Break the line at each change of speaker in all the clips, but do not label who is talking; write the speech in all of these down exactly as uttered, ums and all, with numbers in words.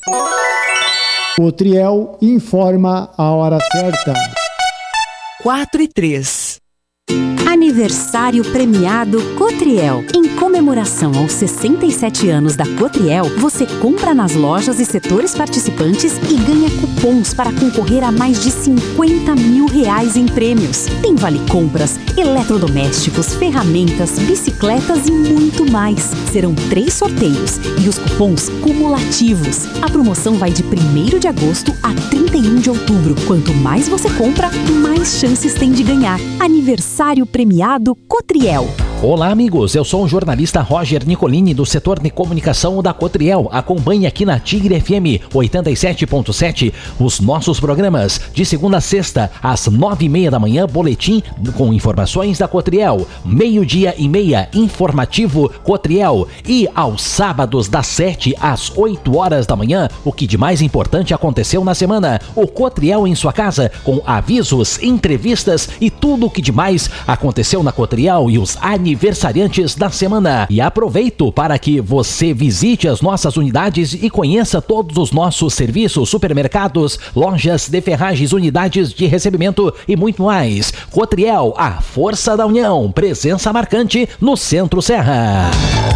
Cotriel informa a hora certa.
quatro e três.
Aniversário premiado Cotriel. Em comemoração aos sessenta e sete anos da Cotriel, você compra nas lojas e setores participantes e ganha cupons para concorrer a mais de cinquenta mil reais em prêmios. Tem vale compras, eletrodomésticos, ferramentas, bicicletas e muito mais. Serão três sorteios e os cupons cumulativos. A promoção vai de primeiro de agosto a trinta e um de outubro. Quanto mais você compra, mais chances tem de ganhar. Aniversário premiado Cotriel.
Olá, amigos, eu sou o jornalista Roger Nicolini do setor de comunicação da Cotriel. Acompanhe aqui na Tigre F M oitenta e sete ponto sete os nossos programas de segunda a sexta às nove e meia da manhã, boletim com informações da Cotriel, meio-dia e meia, informativo Cotriel, e aos sábados das sete às oito horas da manhã, o que de mais importante aconteceu na semana, o Cotriel em sua casa, com avisos, entrevistas e tudo o que de mais aconteceu na Cotriel e os aniversariantes da semana. E aproveito para que você visite as nossas unidades e conheça todos os nossos serviços, supermercados, lojas de ferragens, unidades de recebimento e muito mais. Cotriel, a força da união, presença marcante no Centro Serra.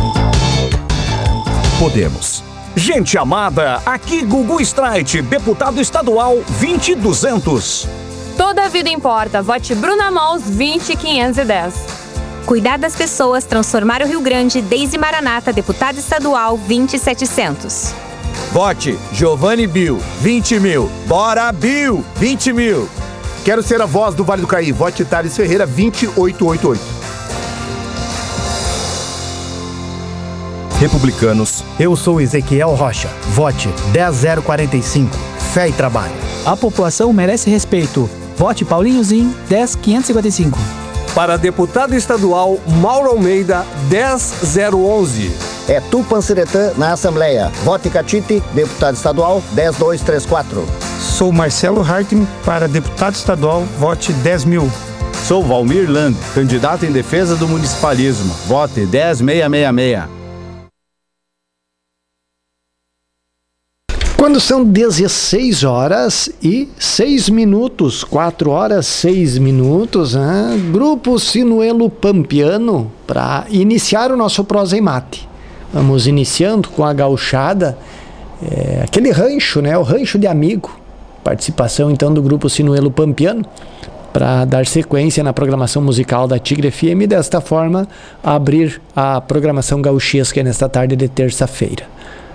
Podemos. Gente amada, aqui Gugu Streit, deputado estadual vinte mil e duzentos.
Toda a vida importa. Vote Bruna Mols vinte mil quinhentos e dez.
Cuidar das pessoas, transformar o Rio Grande, Deise Maranata, deputada estadual vinte mil e setecentos.
Vote Giovanni Bill, vinte mil. Bora Bill, vinte mil.
Quero ser a voz do Vale do Caí. Vote Thales Ferreira, vinte mil oitocentos e oitenta e oito.
Republicanos.
Eu sou Ezequiel Rocha. Vote dez mil quarenta e cinco. Fé e trabalho.
A população merece respeito. Vote Paulinho Zin, dez mil quinhentos e cinquenta e cinco.
Para deputado estadual, Mauro Almeida, dez mil onze.
É Tupanciretã na Assembleia. Vote Catite, deputado estadual, dez mil duzentos e trinta e quatro.
Sou Marcelo Hartmann, para deputado estadual, vote dez mil.
Sou Valmir Land, candidato em defesa do municipalismo. Vote dez mil seiscentos e sessenta e seis.
Quando são dezesseis horas e seis minutos, quatro horas, seis minutos, né? Grupo Sinuelo Pampiano, para iniciar o nosso Prosa e Mate. Vamos iniciando com a gauchada, é, aquele rancho, né? O rancho de amigo. Participação então do Grupo Sinuelo Pampiano, para dar sequência na programação musical da Tigre F M e desta forma abrir a programação gauchesca nesta tarde de terça-feira.